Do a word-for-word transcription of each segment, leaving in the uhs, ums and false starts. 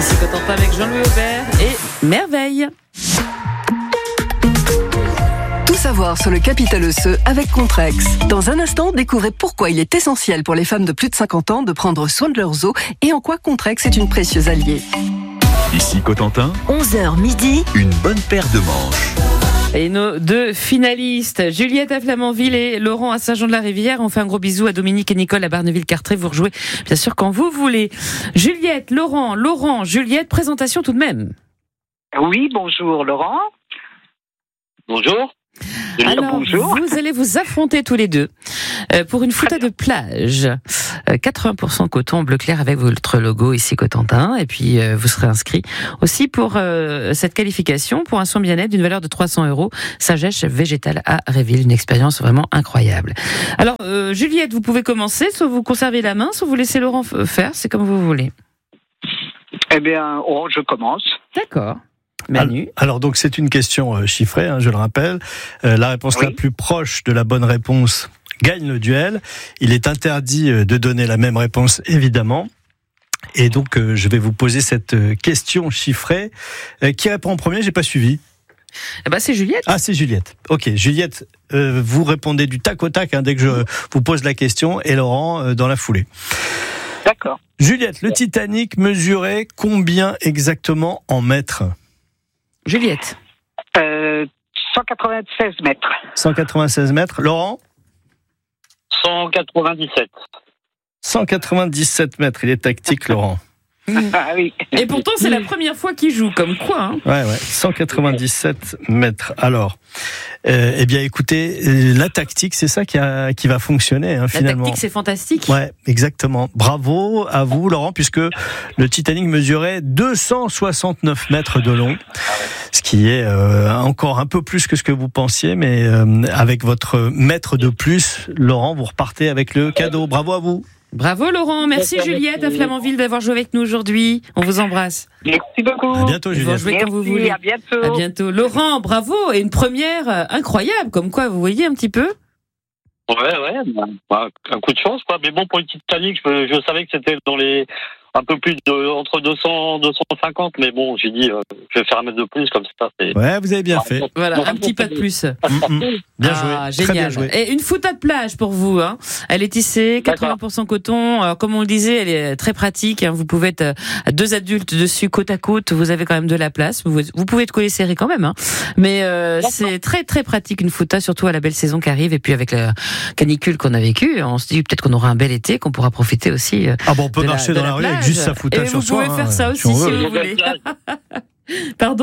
Ici Cotentin avec Jean-Louis Aubert et Merveille. Tout savoir sur le capital osseux avec Contrex. Dans un instant, découvrez pourquoi il est essentiel pour les femmes de plus de cinquante ans de prendre soin de leurs os et en quoi Contrex est une précieuse alliée. Ici Cotentin, onze heures midi, une bonne paire de manches. Et nos deux finalistes, Juliette à Flamanville et Laurent à Saint-Jean-de-la-Rivière. On fait un gros bisou à Dominique et Nicole à Barneville-Cartré. Vous rejouez bien sûr quand vous voulez. Juliette, Laurent, Laurent, Juliette, présentation tout de même. Oui, bonjour Laurent. Bonjour. Alors, bonjour. Vous allez vous affronter tous les deux euh, pour une photo de plage. Euh, quatre-vingts pour cent coton bleu clair avec votre logo ici Cotentin. Et puis, euh, vous serez inscrit aussi pour euh, cette qualification pour un soin bien-être d'une valeur de trois cents euros. Sagesse végétale à Réville. Une expérience vraiment incroyable. Alors, euh, Juliette, vous pouvez commencer. Soit vous conservez la main, soit vous laissez Laurent faire. C'est comme vous voulez. Eh bien, oh, je commence. D'accord. Manu. Alors donc c'est une question euh, chiffrée, hein, je le rappelle. Euh, la réponse oui. la plus proche de la bonne réponse gagne le duel. Il est interdit euh, de donner la même réponse, évidemment. Et donc euh, je vais vous poser cette euh, question chiffrée. Euh, qui répond en premier ? J'ai pas suivi. Eh ben c'est Juliette. Ah, c'est Juliette. Ok, Juliette, euh, vous répondez du tac au tac hein, dès que je vous pose la question, et Laurent euh, dans la foulée. D'accord. Juliette, le Titanic mesurait combien exactement en mètres ? Juliette. Euh, cent quatre-vingt-seize mètres. cent quatre-vingt-seize mètres. Laurent ? cent quatre-vingt-dix-sept. cent quatre-vingt-dix-sept mètres. Il est tactique, Laurent. Ah oui. Et pourtant, c'est la première fois qu'il joue, comme quoi. Hein. Ouais, ouais. cent quatre-vingt-dix-sept mètres. Alors, euh, eh bien, écoutez, la tactique, c'est ça qui, a, qui va fonctionner, hein, finalement. La tactique, c'est fantastique. Ouais, exactement. Bravo à vous, Laurent, puisque le Titanic mesurait deux cent soixante-neuf mètres de long, ce qui est euh, encore un peu plus que ce que vous pensiez, mais euh, avec votre mètre de plus, Laurent, vous repartez avec le cadeau. Bravo à vous. Bravo Laurent, merci Juliette à Flamanville d'avoir joué avec nous aujourd'hui. On vous embrasse. Merci beaucoup. À bientôt Juliette. Vous jouez quand vous voulez. À bientôt. À bientôt. Laurent, bravo et une première euh, incroyable, comme quoi vous voyez un petit peu. Ouais, ouais, bah, un coup de chance quoi. Mais bon pour le Titanic, je, je savais que c'était dans les un peu plus de entre deux cents deux cent cinquante, mais bon j'ai dit euh, je vais faire un mètre de plus comme ça. C'est... Ouais, vous avez bien ah, fait. Voilà, un petit pas de plus. Mm-hmm. Bien joué. Ah, très génial. bien joué. Et une foutade plage pour vous. Hein. Elle est tissée, quatre-vingts pour cent coton. Alors, comme on le disait, elle est très pratique. Hein. Vous pouvez être deux adultes dessus côte à côte. Vous avez quand même de la place. Vous, vous pouvez être collés serrés quand même. Hein. Mais euh, c'est très très pratique une foutade, surtout à la belle saison qui arrive. Et puis avec la canicule qu'on a vécue, on se dit peut-être qu'on aura un bel été, qu'on pourra profiter aussi. Euh, ah bon, on peut marcher la, dans la, la rue avec juste sa foutade et sur soi. Vous pouvez hein, faire ça aussi si, si vous voulez. Pardon ?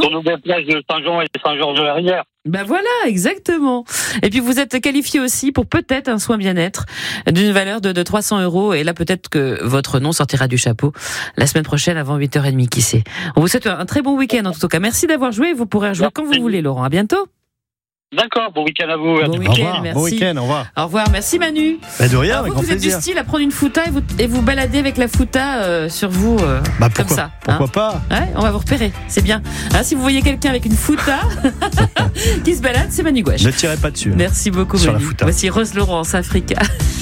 Sur nos belles plages de Saint-Jean et Saint-Georges-de-la-Rivière. Ben voilà, exactement. Et puis vous êtes qualifié aussi pour peut-être un soin bien-être d'une valeur de, de trois cents euros. Et là, peut-être que votre nom sortira du chapeau la semaine prochaine avant huit heures trente qui sait. On vous souhaite un très bon week-end en tout cas. Merci d'avoir joué. Vous pourrez jouer quand vous voulez, Laurent. À bientôt. D'accord, bon week-end à vous. Bon au week-end, revoir, merci. Bon week-end, au revoir. Au revoir, merci Manu. Bah de rien, Alors avec vous, grand vous êtes plaisir. du style à prendre une fouta et vous, et vous balader avec la fouta euh, sur vous euh, bah pourquoi, comme ça. Pourquoi hein. pas Ouais, on va vous repérer, c'est bien. Hein, si vous voyez quelqu'un avec une fouta qui se balade, c'est Manu Gouache. Ne tirez pas dessus. Merci beaucoup Sur Manu. la fouta. Voici Rose Laurence, Africa.